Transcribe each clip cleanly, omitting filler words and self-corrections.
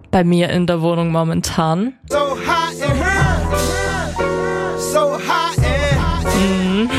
bei mir in der Wohnung momentan. So hot in here. So hot in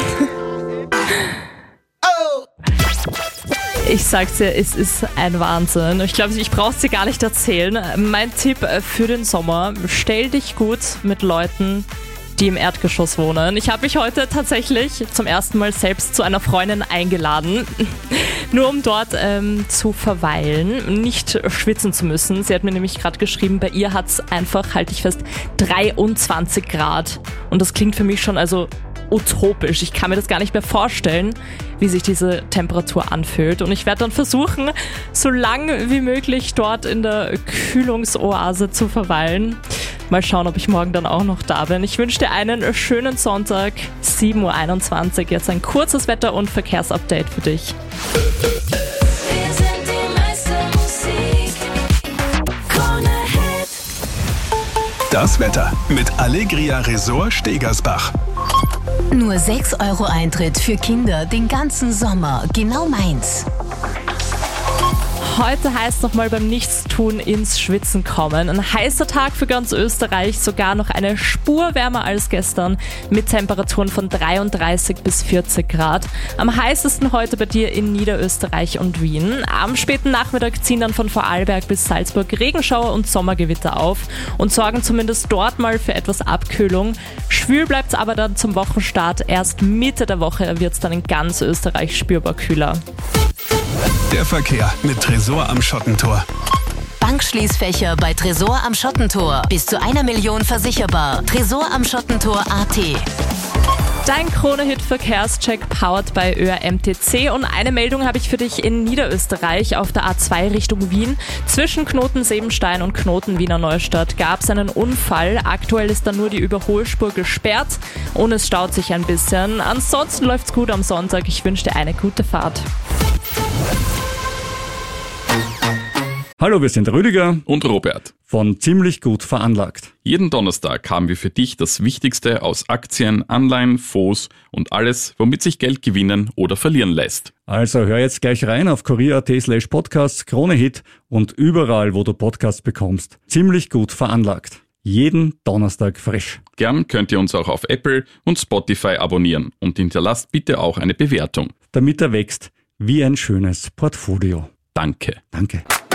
Ich sag's dir, es ist ein Wahnsinn. Ich glaube, ich brauche es dir gar nicht erzählen. Mein Tipp für den Sommer: Stell dich gut mit Leuten, die im Erdgeschoss wohnen. Ich habe mich heute tatsächlich zum ersten Mal selbst zu einer Freundin eingeladen, nur um dort zu verweilen, nicht schwitzen zu müssen. Sie hat mir nämlich gerade geschrieben, bei ihr hat's einfach, halte ich fest, 23 Grad. Und das klingt für mich schon utopisch. Ich kann mir das gar nicht mehr vorstellen, wie sich diese Temperatur anfühlt. Und ich werde dann versuchen, so lang wie möglich dort in der Kühlungsoase zu verweilen. Mal schauen, ob ich morgen dann auch noch da bin. Ich wünsche dir einen schönen Sonntag, 7:21 Uhr. Jetzt ein kurzes Wetter- und Verkehrsupdate für dich. Wir sind die Meistermusik. Krone Hit. Das Wetter mit Allegria Resort Stegersbach. Nur 6 € Eintritt für Kinder den ganzen Sommer. Genau meins. Heute heißt nochmal beim Nichtstun ins Schwitzen kommen. Ein heißer Tag für ganz Österreich, sogar noch eine Spur wärmer als gestern mit Temperaturen von 33 bis 40 Grad. Am heißesten heute bei dir in Niederösterreich und Wien. Am späten Nachmittag ziehen dann von Vorarlberg bis Salzburg Regenschauer und Sommergewitter auf und sorgen zumindest dort mal für etwas Abkühlung. Schwül bleibt es aber dann zum Wochenstart. Erst Mitte der Woche wird es dann in ganz Österreich spürbar kühler. Der Verkehr mit Tresor am Schottentor. Bankschließfächer bei Tresor am Schottentor. Bis zu 1 Million versicherbar. Tresor am Schottentor.at. Dein Krone-Hit-Verkehrscheck powered bei ÖRMTC. Und eine Meldung habe ich für dich in Niederösterreich auf der A2 Richtung Wien. Zwischen Knoten Sebenstein und Knoten Wiener Neustadt gab es einen Unfall. Aktuell ist da nur die Überholspur gesperrt und es staut sich ein bisschen. Ansonsten läuft's gut am Sonntag. Ich wünsche dir eine gute Fahrt. Hallo, wir sind Rüdiger und Robert von Ziemlich gut veranlagt. Jeden Donnerstag haben wir für dich das Wichtigste aus Aktien, Anleihen, Fonds und alles, womit sich Geld gewinnen oder verlieren lässt. Also hör jetzt gleich rein auf kurier.at/podcasts, Krone Hit und überall, wo du Podcasts bekommst. Ziemlich gut veranlagt. Jeden Donnerstag frisch. Gern könnt ihr uns auch auf Apple und Spotify abonnieren und hinterlasst bitte auch eine Bewertung. Damit er wächst wie ein schönes Portfolio. Danke. Danke.